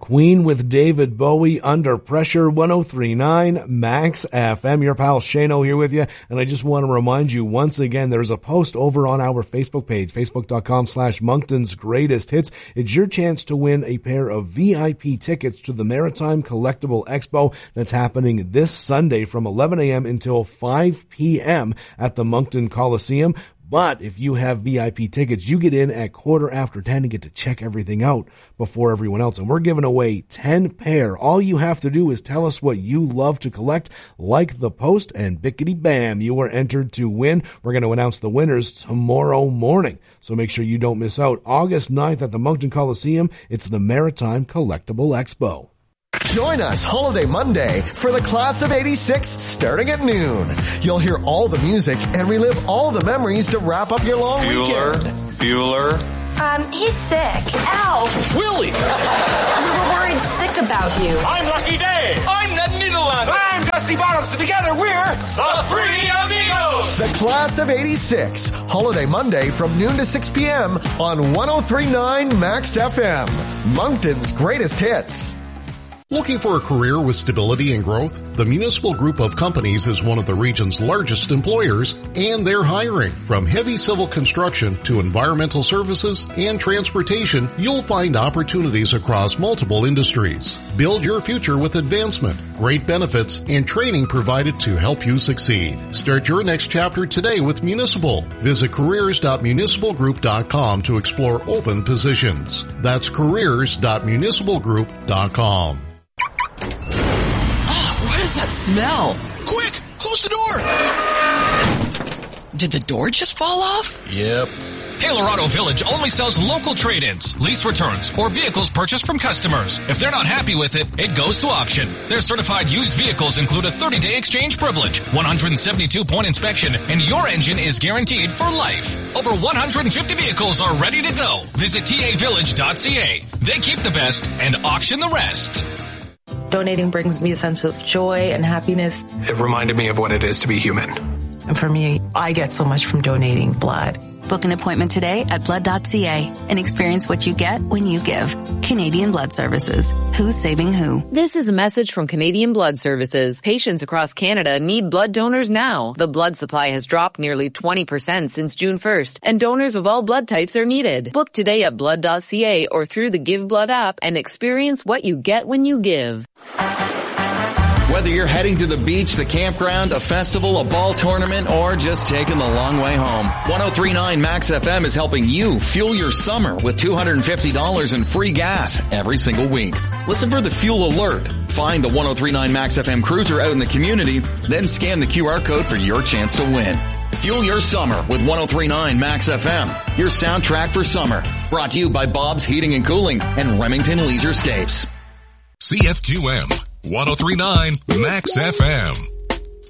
Queen with David Bowie, Under Pressure, 103.9 Max FM. Your pal Shano here with you. And I just want to remind you once again, there's a post over on our Facebook page, facebook.com/Moncton's Greatest Hits. It's your chance to win a pair of VIP tickets to the Maritime Collectible Expo that's happening this Sunday from 11 a.m. until 5 p.m. at the Moncton Coliseum. But if you have VIP tickets, you get in at 10:15 and get to check everything out before everyone else. And we're giving away 10 pair. All you have to do is tell us what you love to collect, like the post, and bickety bam, you are entered to win. We're going to announce the winners tomorrow morning. So make sure you don't miss out. August 9th at the Moncton Coliseum, it's the Maritime Collectible Expo. Join us Holiday Monday for the Class of 86 starting at noon. You'll hear all the music and relive all the memories to wrap up your long weekend. Bueller. He's sick. Ow! Willie! We were worried sick about you. I'm Lucky Day. I'm Ned Niederland. I'm Dusty Bottoms. And together we're the Free Amigos. The Class of 86. Holiday Monday from noon to 6 p.m. on 103.9 Max FM. Moncton's Greatest Hits. Looking for a career with stability and growth? The Municipal Group of Companies is one of the region's largest employers, and they're hiring. From heavy civil construction to environmental services and transportation, you'll find opportunities across multiple industries. Build your future with advancement, great benefits, and training provided to help you succeed. Start your next chapter today with Municipal. Visit careers.municipalgroup.com to explore open positions. That's careers.municipalgroup.com. What is that smell? Quick, close the door. Did the door just fall off? Yep. Taylor Auto Village only sells local trade-ins, lease returns, or vehicles purchased from customers. If they're not happy with it, it goes to auction. Their certified used vehicles include a 30-day exchange privilege, 172-point inspection, and your engine is guaranteed for life. Over 150 vehicles are ready to go. Visit tavillage.ca. They keep the best and auction the rest. Donating brings me a sense of joy and happiness. It reminded me of what it is to be human. And for me, I get so much from donating blood. Book an appointment today at blood.ca and experience what you get when you give. Canadian Blood Services. Who's saving who? This is a message from Canadian Blood Services. Patients across Canada need blood donors now. The blood supply has dropped nearly 20% since June 1st, and donors of all blood types are needed. Book today at blood.ca or through the Give Blood app and experience what you get when you give. Whether you're heading to the beach, the campground, a festival, a ball tournament, or just taking the long way home, 103.9 Max FM is helping you fuel your summer with $250 in free gas every single week. Listen for the fuel alert. Find the 103.9 Max FM cruiser out in the community, then scan the QR code for your chance to win. Fuel your summer with 103.9 Max FM, your soundtrack for summer. Brought to you by Bob's Heating and Cooling and Remington Leisurescapes. CFQM 103.9 Max FM.